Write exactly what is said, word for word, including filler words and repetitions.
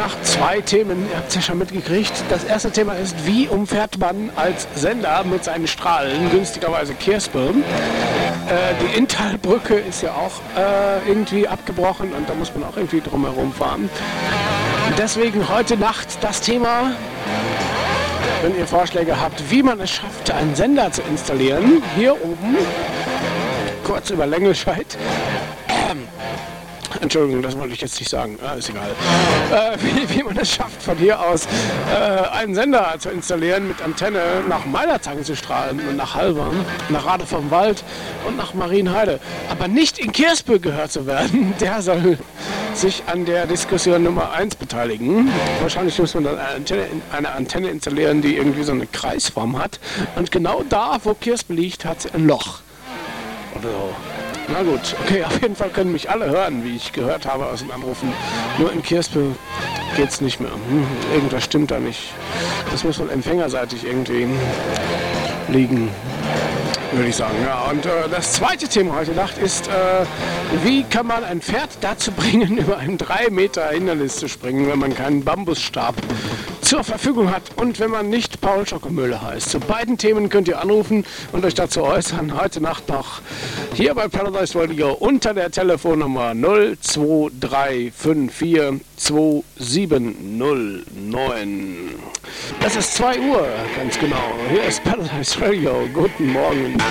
Nacht zwei Themen, ihr habt es ja schon mitgekriegt. Das erste Thema ist, wie umfährt man als Sender mit seinen Strahlen günstigerweise Kirchspiel. Äh, die Inntalbrücke ist ja auch äh, irgendwie abgebrochen und da muss man auch irgendwie drumherum fahren. Deswegen heute Nacht das Thema, wenn ihr Vorschläge habt, wie man es schafft, einen Sender zu installieren, hier oben, kurz über Längelscheid. Ähm, Entschuldigung, das wollte ich jetzt nicht sagen, ah, ist egal. Äh, wie, wie man es schafft, von hier aus äh, einen Sender zu installieren mit Antenne nach Meilerzangen zu strahlen und nach Halvern, nach Rade vom Wald und nach Marienheide. Aber nicht in Kirchspiel gehört zu werden, der soll sich an der Diskussion Nummer eins beteiligen. Wahrscheinlich muss man dann eine Antenne, eine Antenne installieren, die irgendwie so eine Kreisform hat. Und genau da, wo Kirchspiel liegt, hat sie ein Loch. Oder so. Na gut, okay, auf jeden Fall können mich alle hören, wie ich gehört habe aus den Anrufen. Nur in Kirchspiel geht's nicht mehr. Hm, irgendwas stimmt da nicht. Das muss wohl empfängerseitig irgendwie liegen, würde ich sagen. Ja, und äh, das zweite Thema heute Nacht ist, äh, wie kann man ein Pferd dazu bringen, über ein drei Meter Hindernis zu springen, wenn man keinen Bambusstab zur Verfügung hat und wenn man nicht Paul Schockemöhle heißt. Zu beiden Themen könnt ihr anrufen und euch dazu äußern. Heute Nacht noch hier bei Paradise Radio unter der Telefonnummer null zwei drei fünf vier zwei sieben null neun. Es ist zwei Uhr, ganz genau. Hier ist Paradise Radio. Guten Morgen.